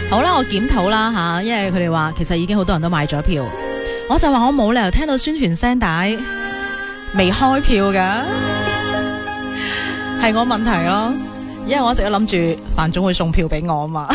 好啦，我檢討啦吓，因為佢哋話其實已經好多人都買咗票，我就話我冇理由聽到宣傳聲帶未開票噶，係我問題咯，因為我一直都諗住范總會送票俾我啊嘛。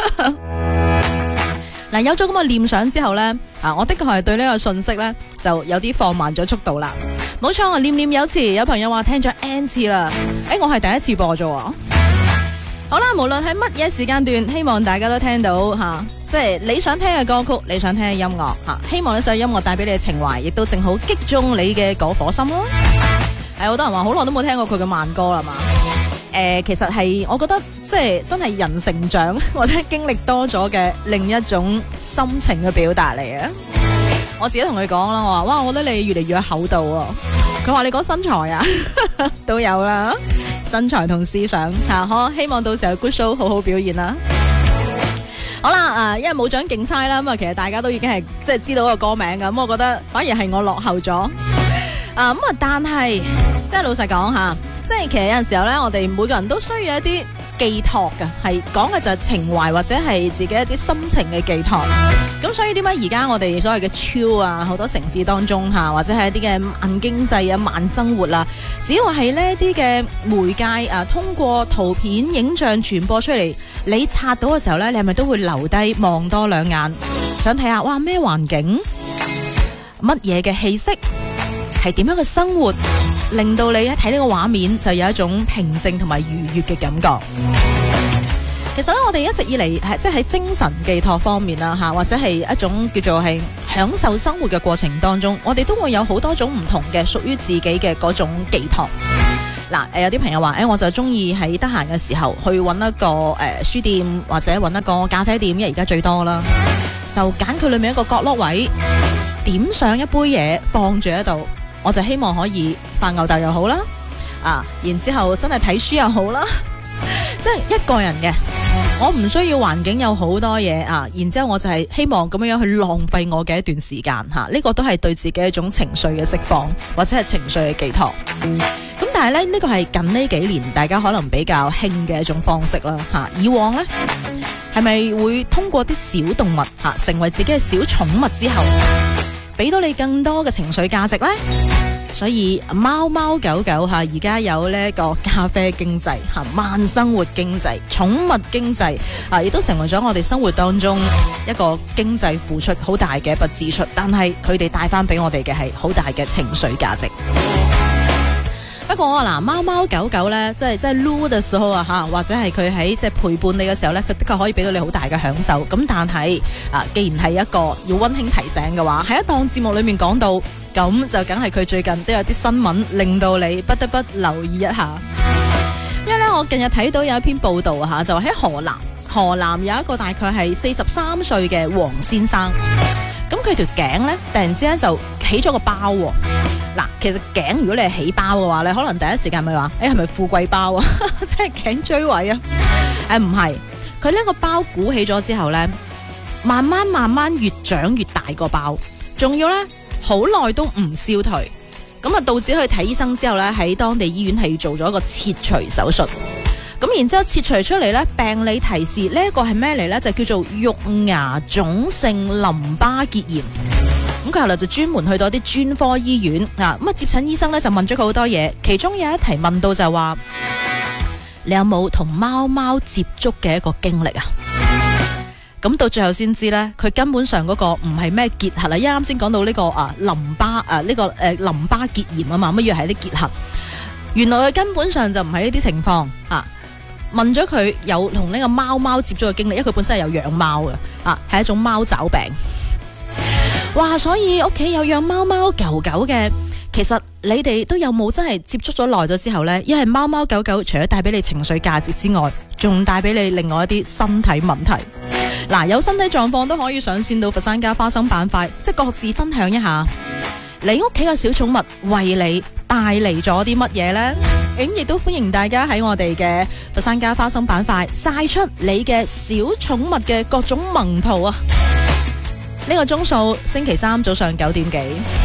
嗱，有咗咁嘅念想之後呢，我的確係對呢個信息呢就有啲放慢咗速度啦。冇錯，我念念有詞，有朋友話聽咗 N 次啦，我係第一次播啫。好啦，無論喺乜嘢時間段，希望大家都聽到即係你想聽嘅歌曲，你想聽嘅音樂希望呢首音樂帶俾你嘅情懷，亦都正好擊中你嘅嗰顆心咯。係好多人話好耐都冇聽過佢嘅慢歌啦嘛。其實係我覺得即係真係人成長或者經歷多咗嘅另一種心情嘅表達嚟嘅。我自己同佢講啦，我話哇，我覺得你越嚟越有厚度啊。佢話你講身材啊都有啦，身材同思想希望到時候 good show 好好表現啦。好啦，因為冇獎競猜啦，咁其實大家都已經係即係知道個歌名噶，咁我覺得反而係我落後咗。但係即係老實講即係其實有陣時候咧，我哋每個人都需要一啲寄託嘅，係講嘅就係情懷或者係自己一啲心情嘅寄託。咁所以點解而家我哋所謂嘅超好多城市當中或者係一啲嘅慢經濟啊、慢生活啦，只要係呢啲嘅媒介通過圖片、影像傳播出嚟，你刷到嘅時候咧，你係咪都會留低望多兩眼，想睇下哇咩環境、乜嘢嘅氣息、係點樣嘅生活，令到你一睇呢個畫面就有一種平靜同埋愉悅嘅感覺。其實咧，我哋一直以嚟即係喺精神寄託方面啦或者係一種叫做係享受生活嘅過程當中，我哋都會有好多種唔同嘅屬於自己嘅嗰種寄託。有啲朋友話我就中意喺得閒嘅時候去揾一個書店或者揾一個咖啡店，因為而家最多啦，就揀佢裏面一個角落位，點上一杯嘢放住喺度，我就希望可以發吽哣又好啦，然之後真係睇書又好啦，即係一個人嘅，我唔需要環境有好多嘢然之後我就係希望咁樣去浪費我嘅一段時間呢個都係對自己一種情緒嘅釋放，或者係情緒嘅寄託。咁但係咧，呢個係近呢幾年大家可能比較興嘅一種方式啦以往呢，係咪會通過啲小動物成為自己嘅小寵物之後，俾到你更多嘅情緒價值呢？所以貓貓狗狗而家有呢個咖啡經濟慢生活經濟、寵物經濟亦都成為咗我哋生活當中一個經濟付出好大嘅一筆支出，但係佢哋帶翻俾我哋嘅係好大嘅情緒價值。不過貓貓狗狗呢，即係擼嘅時候或者係佢喺即係陪伴你嘅時候呢，佢的確可以俾到你好大嘅享受。咁但係既然係一個要溫馨提醒嘅話，喺一檔節目裏面講到，咁就梗係佢最近都有啲新聞令到你不得不留意一下。因為呢，我近日睇到有一篇報道就喺河南有一個大概係43歲嘅黃先生，咁佢條頸呢，突然之間就起咗個包喎。其實頸如果你係起包嘅話，你可能第一時間咪話係咪富貴包啊？即係頸椎位啊？唔係，佢呢個包鼓起咗之後呢，慢慢越長越大個包，仲要呢好耐都唔消退，咁導致佢睇醫生之後呢，喺當地醫院係做咗一個切除手術。咁然之後切除出嚟呢，病理提示呢一個係咩嚟呢？就叫做肉芽腫性淋巴結炎。咁佢後來就專門去到啲專科醫院咁啊，接診醫生咧就問咗佢好多嘢，其中有一題問到就話：你有冇同貓貓接觸嘅一個經歷啊？咁到最後先知咧，佢根本上嗰個唔係咩結核啦，因為啱先講到呢個淋巴結炎啊嘛，乜嘢係啲結核？原來佢根本上就唔係呢啲情況問咗佢有同呢個貓貓接觸嘅經歷，因為佢本身係有養貓嘅係一種貓爪病。哇！所以屋企有養貓貓狗狗嘅，其實你哋都有冇真係接觸咗耐咗之後呢？因為貓貓狗狗除咗帶俾你情緒價值之外，仲帶俾你另外一啲身體問題。有身體狀況都可以上線到佛山家花生板塊，即係各自分享一下你屋企嘅小寵物為你帶嚟咗啲乜嘢呢？亦都歡迎大家喺我哋嘅佛山家花生板塊晒出你嘅小寵物嘅各種萌圖啊！呢個鐘數星期三早上9點幾。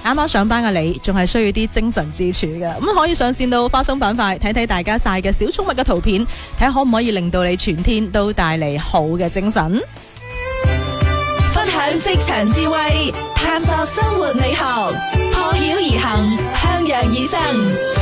啱啱上班嘅你仲係需要啲精神支柱嘅，咁可以上線到花生板塊睇睇大家晒嘅小寵物嘅圖片，睇下可唔可以令到你全天都帶嚟好嘅精神。 分享職場智慧，探索生活美學，破曉而行，向陽而生。